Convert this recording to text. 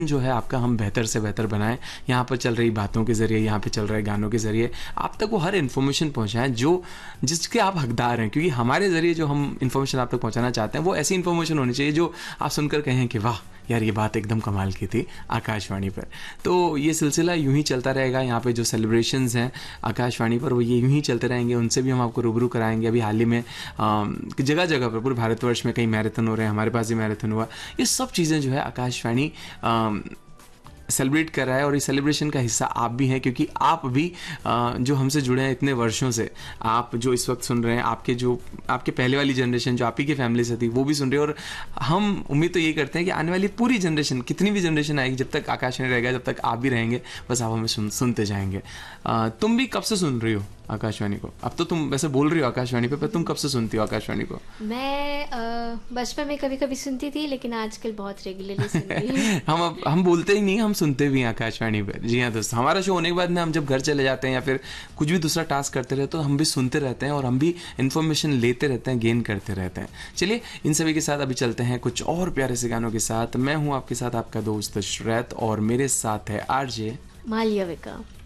जो है आपका हम बेहतर से बेहतर बनाएं। यहाँ पर चल रही बातों के ज़रिए, यहाँ पे चल रहे गानों के ज़रिए आप तक वो हर इन्फॉर्मेशन पहुँचाएं जो जिसके आप हकदार हैं, क्योंकि हमारे ज़रिए जो हम इन्फॉर्मेशन आप तक पहुँचाना चाहते हैं वो ऐसी इन्फॉर्मेशन होनी चाहिए जो आप सुनकर कहें कि वाह यार ये बात एकदम कमाल की थी आकाशवाणी पर। तो ये सिलसिला यूं ही चलता रहेगा। यहाँ पे जो सेलिब्रेशंस हैं आकाशवाणी पर वो ये यूं ही चलते रहेंगे, उनसे भी हम आपको रूबरू कराएंगे। अभी हाल ही में जगह जगह पर पूरे भारतवर्ष में कई मैराथन हो रहे हैं, हमारे पास भी मैराथन हुआ। ये सब चीज़ें जो है आकाशवाणी सेलिब्रेट कर रहा है और इस सेलिब्रेशन का हिस्सा आप भी हैं, क्योंकि आप भी जो हमसे जुड़े हैं इतने वर्षों से, आप जो इस वक्त सुन रहे हैं, आपके पहले वाली जनरेशन जो आप ही की फैमिली से थी वो भी सुन रही है। और हम उम्मीद तो यही करते हैं कि आने वाली पूरी जनरेशन, कितनी भी जनरेशन आएगी, जब तक आकाशवाणी रहेगा, जब तक आप भी रहेंगे, बस आप हमें सुनते जाएंगे। तुम भी कब से सुन रही हो आकाशवाणी को? अब तो तुम वैसे बोल रही हो आकाशवाणी पे, पर तुम कब से सुनती हो आकाशवाणी को? मैं बचपन में कभी कभी सुनती थी, लेकिन आजकल बहुत रेगुलरली सुन रही हूँ। हम बोलते ही नहीं, हम सुनते भी हैं आकाशवाणी पर। जी हाँ दोस्त, हमारा शो होने के बाद में हम जब घर चले जाते हैं या फिर कुछ भी दूसरा टास्क करते रहते हैं तो हम भी सुनते रहते हैं और हम भी इन्फॉर्मेशन लेते रहते हैं, गेन करते रहते हैं। चलिए इन सभी के साथ अभी चलते हैं कुछ और प्यारे से गानों के साथ। मैं हूँ आपके साथ आपका दोस्त श्रेत और मेरे साथ है आरजे मालविका।